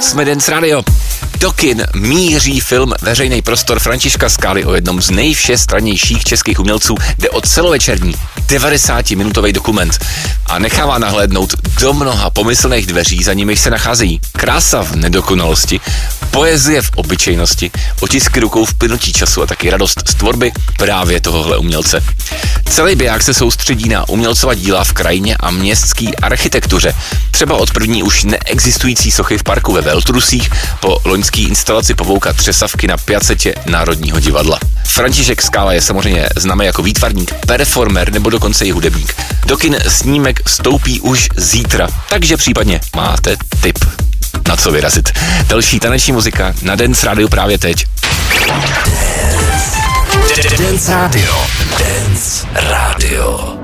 Jsme Dance Radio. Do kin míří film Veřejný prostor Františka Skály o jednom z nejvšestrannějších českých umělců. Jde o celovečerní 90-minutový dokument a nechává nahlédnout do mnoha pomyslných dveří, za nimiž se nacházejí krása v nedokonalosti, poezie v obyčejnosti, otisky rukou v plynutí času a taky radost z tvorby právě tohohle umělce. Celý biják se soustředí na umělcova díla v krajině a městské architektuře. Třeba od první už neexistující sochy v parku ve Veltrusích po loňský instalaci pavouka Třesavky na piacetě Národního divadla. František Skála je samozřejmě známý jako výtvarník, performer nebo dokonce i hudebník. Do kin snímek vstoupí už zítra, takže případně máte tip, na co vyrazit. Další taneční muzika na Dance Radio právě teď. Dance Radio. Dance Radio.